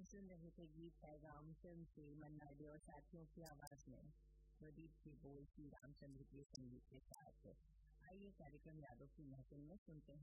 सुन रहे थे गीत पैगाम फिल्म से मन्ना डे और साथियों की आवाज में प्रदीप के बोल श्री रामचंद्र के संगीत के साथ। आइए कार्यक्रम यादों की महफिल में सुनते हैं